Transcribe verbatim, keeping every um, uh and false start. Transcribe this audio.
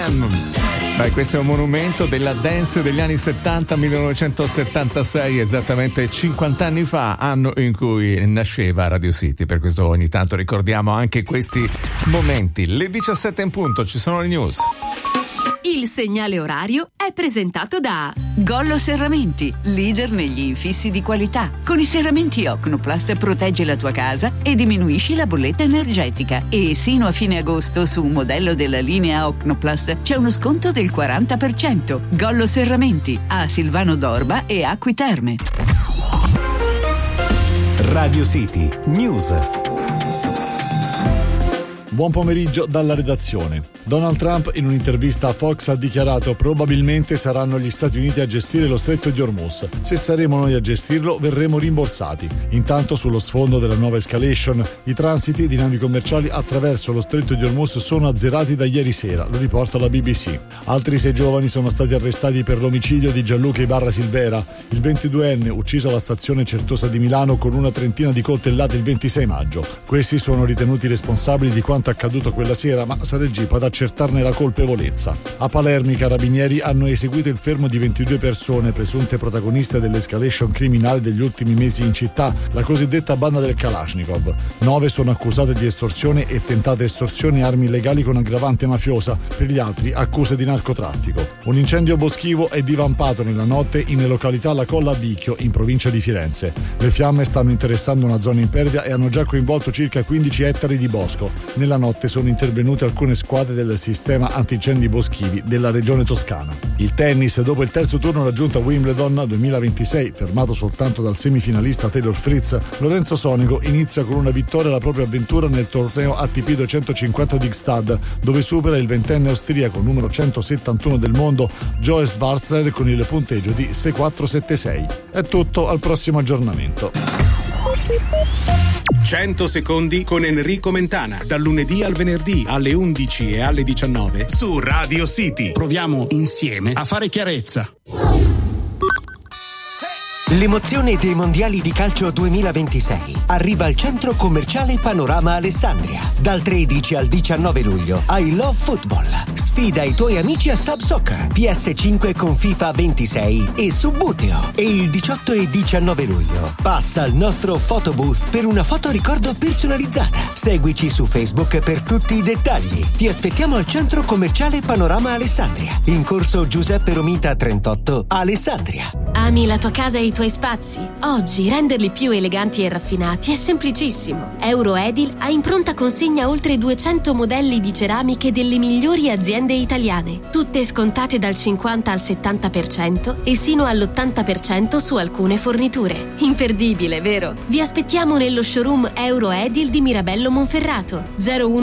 Jam. Beh, questo è un monumento della dance degli anni settanta, millenovecentosettantasei, esattamente cinquanta anni fa, anno in cui nasceva Radio City. Per questo ogni tanto ricordiamo anche questi momenti. Le diciassette in punto, ci sono le news. Il segnale orario è presentato da Gollo Serramenti, leader negli infissi di qualità. Con i serramenti Ocnoplast proteggi la tua casa e diminuisci la bolletta energetica. E sino a fine agosto su un modello della linea Ocnoplast c'è uno sconto del quaranta per cento. Gollo Serramenti a Silvano d'Orba e Acqui Terme. Radio City News. Buon pomeriggio dalla redazione. Donald Trump in un'intervista a Fox ha dichiarato: probabilmente saranno gli Stati Uniti a gestire lo stretto di Hormuz. Se saremo noi a gestirlo verremo rimborsati. Intanto sullo sfondo della nuova escalation i transiti di navi commerciali attraverso lo stretto di Hormuz sono azzerati da ieri sera, lo riporta la B B C. Altri sei giovani sono stati arrestati per l'omicidio di Gianluca Ibarra Silvera, il ventiduenne ucciso alla stazione Certosa di Milano con una trentina di coltellate il ventisei maggio. Questi sono ritenuti responsabili di quanto accaduto quella sera, ma sarà il G I P ad accertarne la colpevolezza. A Palermo i carabinieri hanno eseguito il fermo di ventidue persone presunte protagoniste dell'escalation criminale degli ultimi mesi in città, la cosiddetta banda del Kalashnikov. Nove sono accusate di estorsione e tentata estorsione e armi illegali con aggravante mafiosa, per gli altri accuse di narcotraffico. Un incendio boschivo è divampato nella notte in località La Colla Vicchio, in provincia di Firenze. Le fiamme stanno interessando una zona impervia e hanno già coinvolto circa quindici ettari di bosco. Nella notte sono intervenute alcune squadre del sistema antincendi boschivi della regione Toscana. Il tennis, dopo il terzo turno raggiunto a Wimbledon duemilaventisei, fermato soltanto dal semifinalista Taylor Fritz, Lorenzo Sonego inizia con una vittoria la propria avventura nel torneo A T P duecentocinquanta di Gstaad, dove supera il ventenne austriaco numero centosettantuno del mondo Joe Schwarzer con il punteggio di sei quattro sette sei. È tutto, al prossimo aggiornamento. cento secondi con Enrico Mentana, dal lunedì al venerdì alle undici e alle diciannove su Radio City. Proviamo insieme a fare chiarezza. L'emozione dei mondiali di calcio duemilaventisei arriva al centro commerciale Panorama Alessandria. Dal tredici al diciannove luglio I Love Football. Sfida i tuoi amici a Sub Soccer, P S cinque con FIFA ventisei e Subbuteo. E il diciotto e diciannove luglio passa al nostro photobooth per una foto ricordo personalizzata. Seguici su Facebook per tutti i dettagli. Ti aspettiamo al centro commerciale Panorama Alessandria, in corso Giuseppe Romita trentotto, Alessandria. Ami la tua casa e i tuoi spazi? Oggi renderli più eleganti e raffinati è semplicissimo. Euroedil ha in pronta consegna oltre duecento modelli di ceramiche delle migliori aziende italiane, tutte scontate dal cinquanta al settanta per cento e sino all'ottanta per cento su alcune forniture. Imperdibile, vero? Vi aspettiamo nello showroom Euroedil di Mirabello Monferrato. zero uno